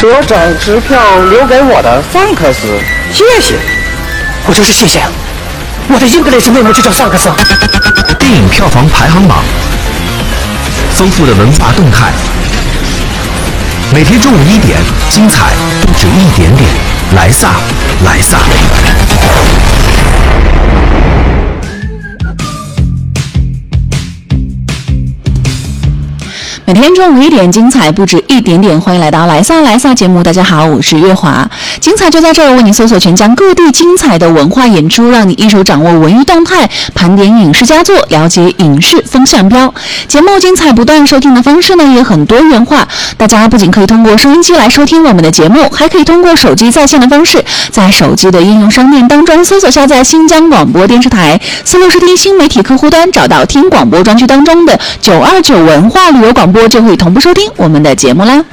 这张支票留给我的桑克斯，谢谢。 我就是谢谢啊，我的英格丽斯妹妹就叫桑克斯。 电影票房排行榜，丰富的文化动态，每天中午1点，精彩不止一点点，莱萨，莱萨。 每天中午1点，精彩不止一点点。欢迎来到莱萨莱萨节目，大家好，我是月华。精彩就在这儿，为你搜索全疆各地精彩的文化演出，让你一手掌握文娱动态，盘点影视佳作，了解影视风向标。节目精彩不断，收听的方式呢也很多元化。大家不仅可以通过收音机来收听我们的节目，还可以通过手机在线的方式，在手机的应用商店当中搜索下载新疆广播电视台，46视听新媒体客户端，找到听广播专区当中的929文化旅游广播，就会同步收听我们的节目啦。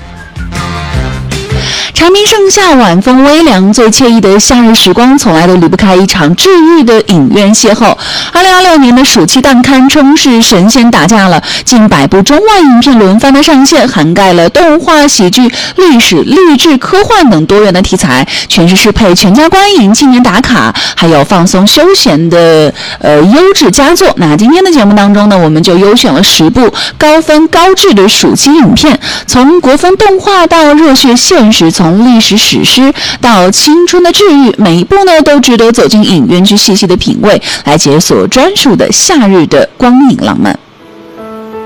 蝉鸣盛夏，晚风微凉，最惬意的夏日时光从来都离不开一场治愈的影院邂逅。2026年的暑期档堪称是神仙打架了，近100部中外影片轮番的上线，涵盖了动画、喜剧、历史、励志、科幻等多元的题材，全是适配全家观影、青年打卡，还有放松休闲的优质佳作。那今天的节目当中呢，我们就优选了10部高分高质的暑期影片，从国风动画到热血现实，从历史史诗到青春的治愈，每一部呢都值得走进影院去细细的品味，来解锁专属的夏日的光影浪漫。